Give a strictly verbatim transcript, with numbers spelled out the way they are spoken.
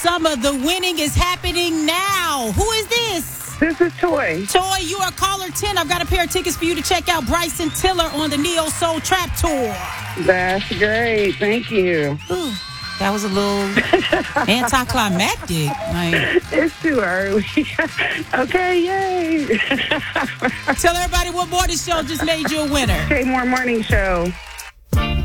Summer, the winning is happening now. Who is this? This is Toy. Toy, you are caller ten. I've got a pair of tickets for you to check out Bryson Tiller on the Neo Soul Trap Tour. That's great. Thank you. Ooh, that was a little anticlimactic. Like, it's too early. Okay, yay. Tell everybody what morning show just made you a winner. K More Morning Show.